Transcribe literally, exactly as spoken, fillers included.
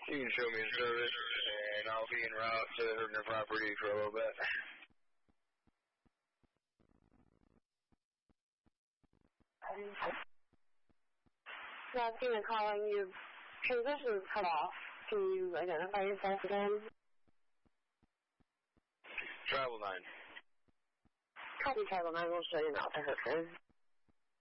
You can show me the service, and I'll be en route to Herbner property for a little bit. Asking and calling you. Transition cut off. Can you identify yourself again? Travel nine. Copy Travel nine. We'll show you now for Hertford.